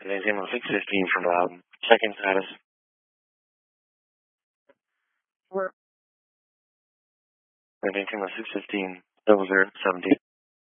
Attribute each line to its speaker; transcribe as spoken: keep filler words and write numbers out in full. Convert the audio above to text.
Speaker 1: Anything on six fifteen from Loudon. Check-in status. Anything on six fifteen, double zero, seventeen.